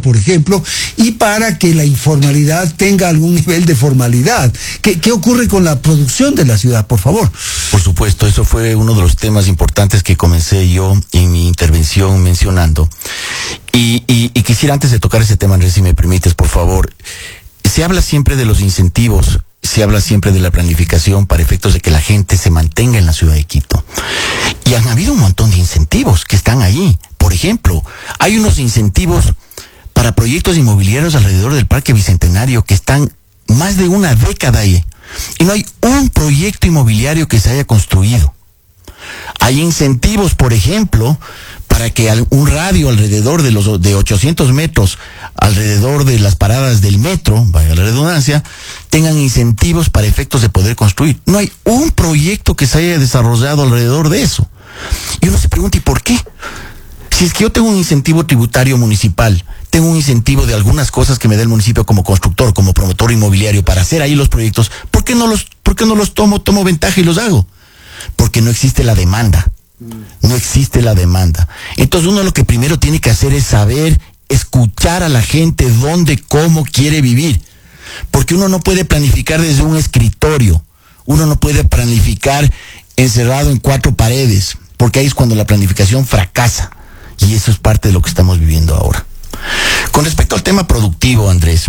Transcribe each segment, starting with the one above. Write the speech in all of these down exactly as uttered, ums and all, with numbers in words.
por ejemplo, y para que la informalidad tenga algún nivel de formalidad. ¿Qué, qué ocurre con la producción de la ciudad, por favor? Por supuesto, eso fue uno de los temas importantes que comencé yo en mi intervención mencionando. Y, y, y quisiera, antes de tocar ese tema, Andrés, si me permites, por favor, se habla siempre de los incentivos, se habla siempre de la planificación para efectos de que la gente se mantenga en la ciudad de Quito. Y han habido un montón de incentivos que están ahí. Por ejemplo, hay unos incentivos para proyectos inmobiliarios alrededor del Parque Bicentenario que están más de una década ahí. Y no hay un proyecto inmobiliario que se haya construido. Hay incentivos, por ejemplo, para que un radio alrededor de los de ochocientos metros, alrededor de las paradas del metro, vaya la redundancia, tengan incentivos para efectos de poder construir. No hay un proyecto que se haya desarrollado alrededor de eso. Y uno se pregunta, ¿y por qué? Si es que yo tengo un incentivo tributario municipal, tengo un incentivo de algunas cosas que me da el municipio como constructor, como promotor inmobiliario para hacer ahí los proyectos, ¿por qué no los, por qué no los tomo, tomo ventaja y los hago? Porque no existe la demanda. No existe la demanda. Entonces uno lo que primero tiene que hacer es saber escuchar a la gente dónde, cómo quiere vivir. Porque uno no puede planificar desde un escritorio. Uno no puede planificar encerrado en cuatro paredes. Porque ahí es cuando la planificación fracasa. Y eso es parte de lo que estamos viviendo ahora. Con respecto al tema productivo, Andrés.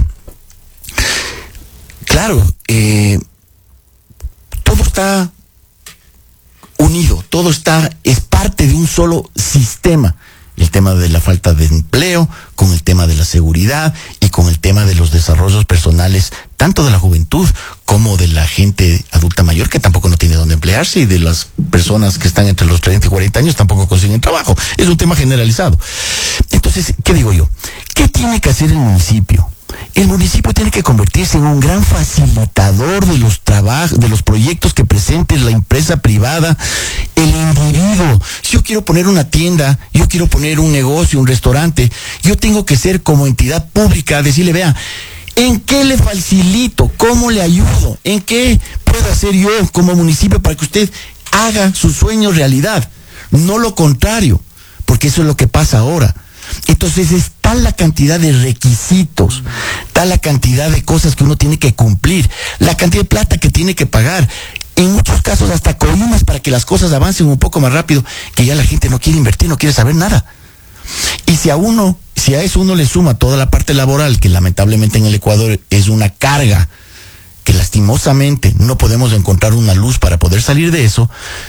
Claro, eh, todo está unido, todo está, es parte de un solo sistema. El tema de la falta de empleo, con el tema de la seguridad y con el tema de los desarrollos personales, tanto de la juventud como de la gente adulta mayor que tampoco no tiene dónde emplearse, y de las personas que están entre los treinta y cuarenta años tampoco consiguen trabajo. Es un tema generalizado. Entonces, ¿qué digo yo? ¿Qué tiene que hacer el municipio? El municipio tiene que convertirse en un gran facilitador de los trabajos, de los proyectos que presente la empresa privada, el individuo. Si yo quiero poner una tienda, yo quiero poner un negocio, un restaurante, yo tengo que ser como entidad pública, decirle, vea, ¿en qué le facilito? ¿Cómo le ayudo? ¿En qué puedo hacer yo como municipio para que usted haga su sueño realidad? No lo contrario, porque eso es lo que pasa ahora. Entonces es tal la cantidad de requisitos, tal la cantidad de cosas que uno tiene que cumplir, la cantidad de plata que tiene que pagar, en muchos casos hasta coimas para que las cosas avancen un poco más rápido, que ya la gente no quiere invertir, no quiere saber nada. Y si a uno, si a eso uno le suma toda la parte laboral, que lamentablemente en el Ecuador es una carga, que lastimosamente no podemos encontrar una luz para poder salir de eso,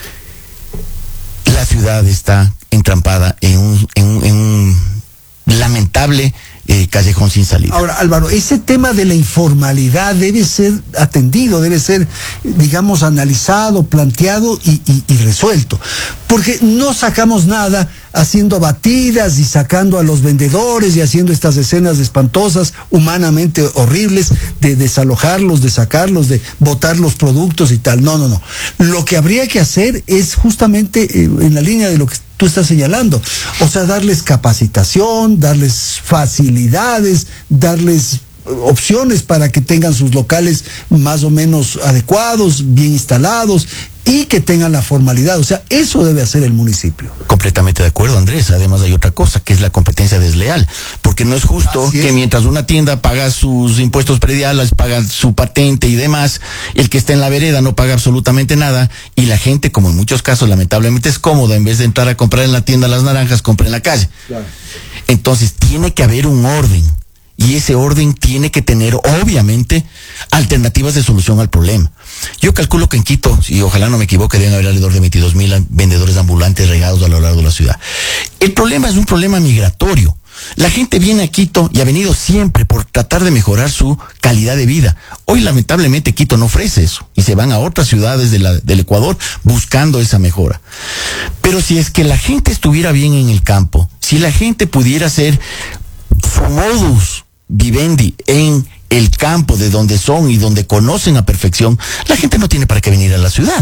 la ciudad está entrampada en un, en un, en un lamentable eh, callejón sin salida. Ahora, Álvaro, ese tema de la informalidad debe ser atendido, debe ser, digamos, analizado, planteado y, y, y resuelto, porque no sacamos nada haciendo batidas y sacando a los vendedores y haciendo estas escenas espantosas, humanamente horribles, de desalojarlos, de sacarlos, de botar los productos y tal. No, no, no. Lo que habría que hacer es justamente eh, en la línea de lo que tú estás señalando, o sea, darles capacitación, darles facilidades, darles opciones para que tengan sus locales más o menos adecuados, bien instalados, y que tengan la formalidad. O sea, eso debe hacer el municipio. Completamente de acuerdo, Andrés. Además hay otra cosa, que es la competencia desleal, porque no es justo que mientras una tienda paga sus impuestos prediales, paga su patente y demás, el que está en la vereda no paga absolutamente nada, y la gente, como en muchos casos lamentablemente es cómoda, en vez de entrar a comprar en la tienda las naranjas, compra en la calle. Claro. Entonces tiene que haber un orden, y ese orden tiene que tener, obviamente, alternativas de solución al problema. Yo calculo que en Quito, y ojalá no me equivoque, deben haber alrededor de veintidós mil vendedores ambulantes regados a lo largo de la ciudad. El problema es un problema migratorio. La gente viene a Quito y ha venido siempre por tratar de mejorar su calidad de vida. Hoy, lamentablemente, Quito no ofrece eso, y se van a otras ciudades de la, del Ecuador buscando esa mejora. Pero si es que la gente estuviera bien en el campo, si la gente pudiera hacer su modus vivendi en el campo de donde son y donde conocen a perfección, la gente no tiene para qué venir a la ciudad.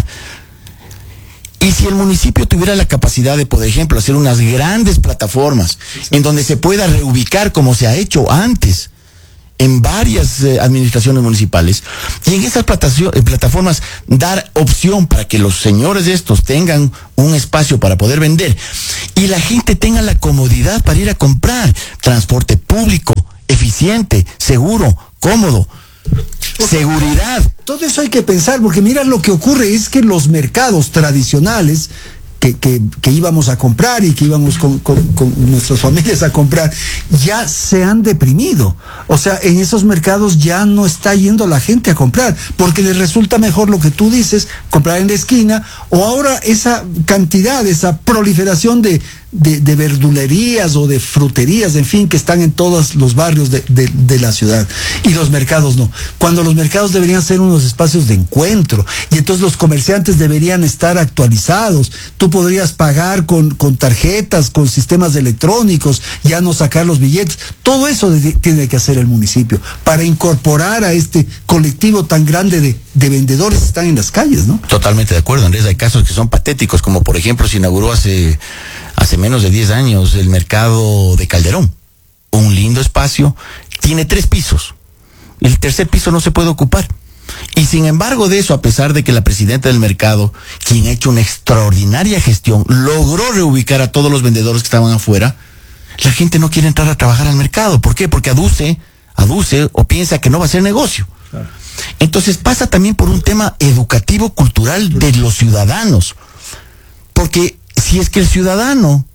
Y si el municipio tuviera la capacidad de, por ejemplo, hacer unas grandes plataformas en donde se pueda reubicar como se ha hecho antes en varias eh, administraciones municipales, y en esas plataformas dar opción para que los señores estos tengan un espacio para poder vender y la gente tenga la comodidad para ir a comprar, transporte público, eficiente, seguro, cómodo, seguridad. Todo eso hay que pensar, porque mira, lo que ocurre es que los mercados tradicionales que, que, que íbamos a comprar y que íbamos con, con, con nuestras familias a comprar, ya se han deprimido. O sea, en esos mercados ya no está yendo la gente a comprar, porque les resulta mejor lo que tú dices, comprar en la esquina, o ahora esa cantidad, esa proliferación de, de, de verdulerías o de fruterías, en fin, que están en todos los barrios de, de, de la ciudad. Y los mercados no. Cuando los mercados deberían ser unos espacios de encuentro, y entonces los comerciantes deberían estar actualizados. Tú podrías pagar con, con tarjetas, con sistemas electrónicos, ya no sacar los billetes. Todo eso de, tiene que hacer el municipio para incorporar a este colectivo tan grande de, de vendedores que están en las calles, ¿no? Totalmente de acuerdo, Andrés. Hay casos que son patéticos, como por ejemplo se inauguró hace, hace menos de diez años el mercado de Calderón. Un lindo espacio, tiene tres pisos. El tercer piso no se puede ocupar. Y sin embargo de eso, a pesar de que la presidenta del mercado, quien ha hecho una extraordinaria gestión, logró reubicar a todos los vendedores que estaban afuera, la gente no quiere entrar a trabajar al mercado. ¿Por qué? Porque aduce, aduce o piensa que no va a ser negocio. Claro. Entonces pasa también por un tema educativo, cultural de los ciudadanos. Porque si es que el ciudadano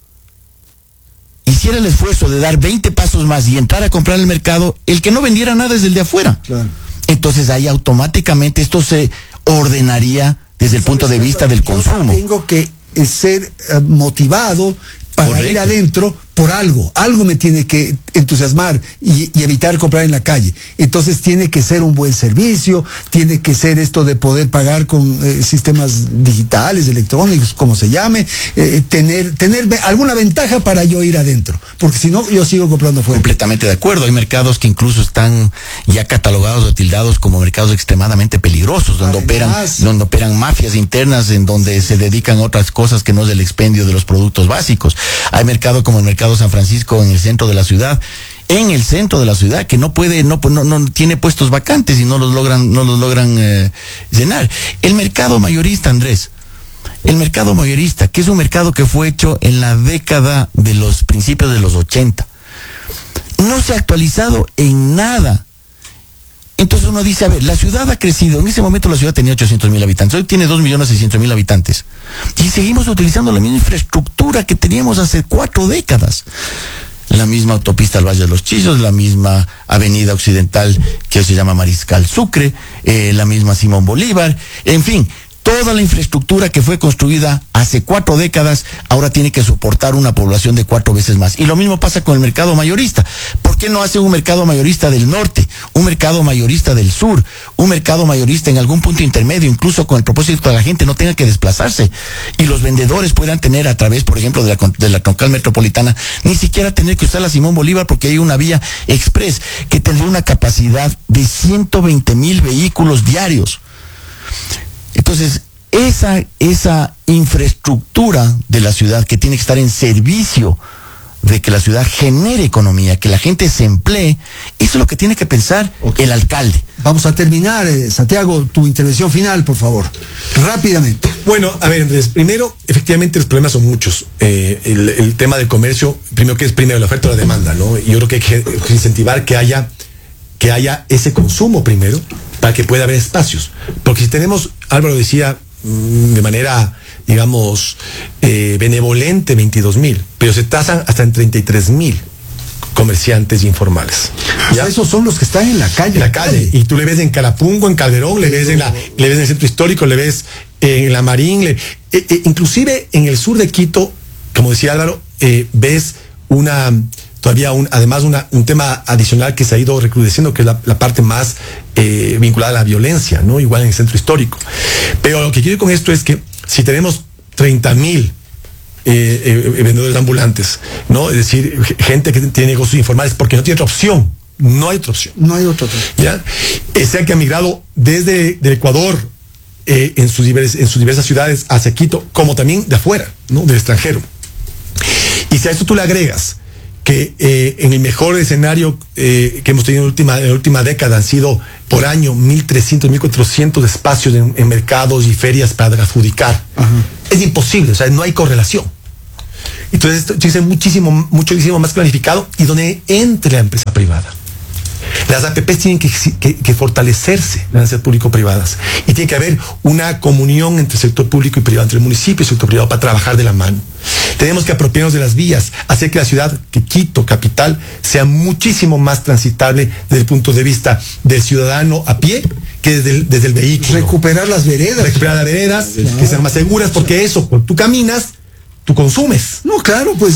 hiciera el esfuerzo de dar veinte pasos más y entrar a comprar el mercado, el que no vendiera nada es el de afuera. Claro. Entonces ahí automáticamente esto se ordenaría desde el punto de vista del consumo. Tengo que ser uh, motivado para Correcto. Ir adentro por algo, algo me tiene que entusiasmar y, y evitar comprar en la calle. Entonces tiene que ser un buen servicio, tiene que ser esto de poder pagar con eh, sistemas digitales, electrónicos, como se llame, eh, tener, tener alguna ventaja para yo ir adentro, porque si no yo sigo comprando fuera. Completamente de acuerdo, hay mercados que incluso están ya catalogados o tildados como mercados extremadamente peligrosos, donde Además, operan, donde operan mafias internas, en donde se dedican a otras cosas que no es el expendio de los productos básicos. Hay mercados como el mercado San Francisco en el centro de la ciudad, en el centro de la ciudad, que no puede, no, no, no tiene puestos vacantes y no los logran, no los logran eh, llenar. El mercado mayorista, Andrés, el mercado mayorista, que es un mercado que fue hecho en la década de los principios de los ochenta, no se ha actualizado en nada. Entonces uno dice, a ver, la ciudad ha crecido, en ese momento la ciudad tenía ochocientos mil habitantes, hoy tiene dos millones seiscientos mil habitantes, y seguimos utilizando la misma infraestructura que teníamos hace cuatro décadas. La misma autopista al Valle de los Chillos, la misma avenida occidental que se llama Mariscal Sucre, eh, la misma Simón Bolívar, en fin, toda la infraestructura que fue construida hace cuatro décadas, ahora tiene que soportar una población de cuatro veces más. Y lo mismo pasa con el mercado mayorista. ¿Por qué no hace un mercado mayorista del norte, un mercado mayorista del sur, un mercado mayorista en algún punto intermedio, incluso con el propósito de que la gente no tenga que desplazarse y los vendedores puedan tener a través, por ejemplo, de la, de la troncal metropolitana, ni siquiera tener que usar la Simón Bolívar, porque hay una vía express que tendría una capacidad de ciento veinte mil vehículos diarios? Entonces, esa, esa infraestructura de la ciudad que tiene que estar en servicio de que la ciudad genere economía, que la gente se emplee, eso es lo que tiene que pensar okay. el alcalde. Vamos a terminar, eh, Santiago, tu intervención final, por favor, rápidamente. Bueno, a ver, Andrés, primero, efectivamente los problemas son muchos. Eh, el, el tema del comercio, primero que es primero la oferta y la demanda, ¿no? Y yo creo que hay que incentivar que haya, que haya ese consumo primero, para que pueda haber espacios. Porque si tenemos, Álvaro decía de manera, digamos, eh, benevolente veintidós mil, pero se tasan hasta en treinta y tres mil comerciantes informales. O sea, esos son los que están en la calle. En la calle. Y tú le ves en Carapungo, en Calderón, le ves en la, le ves en el centro histórico, le ves en la Marín, le, eh, eh, inclusive en el sur de Quito, como decía Álvaro, eh, ves una... todavía un, además una, un tema adicional que se ha ido recrudeciendo, que es la, la parte más eh, vinculada a la violencia, ¿no? Igual en el centro histórico. Pero lo que quiero con esto es que si tenemos treinta mil eh, eh, vendedores ambulantes, ¿no? Es decir, gente que tiene negocios informales porque no tiene otra opción. No hay otra opción. No hay otra opción. ¿Ya? Eh, sea que ha migrado desde de Ecuador eh, en, sus divers, en sus diversas ciudades hacia Quito, como también de afuera, ¿no? Del extranjero. Y si a esto tú le agregas que eh, en el mejor escenario eh, que hemos tenido en la, última, en la última década han sido por año mil trescientos, mil cuatrocientos espacios en, en mercados y ferias para adjudicar. Ajá. Es imposible, o sea, no hay correlación. Entonces esto tiene que ser muchísimo, muchísimo más planificado y donde entre la empresa privada. Las A P Pes tienen que, que, que fortalecerse, las alianzas público-privadas, y tiene que haber una comunión entre el sector público y privado, entre el municipio y el sector privado, para trabajar de la mano. Tenemos que apropiarnos de las vías, hacer que la ciudad, que Quito, capital, sea muchísimo más transitable desde el punto de vista del ciudadano a pie que desde el, desde el vehículo. Recuperar las veredas. Recuperar las veredas, Claro. que sean más seguras, porque eso, cuando tú caminas, tú consumes. No, claro, pues